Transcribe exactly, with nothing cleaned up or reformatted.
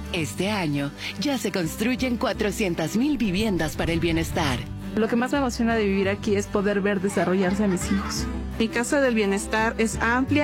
Este año ya se construyen cuatrocientas mil viviendas para el bienestar. Lo que más me emociona de vivir aquí es poder ver desarrollarse a mis hijos. Mi casa del bienestar es amplia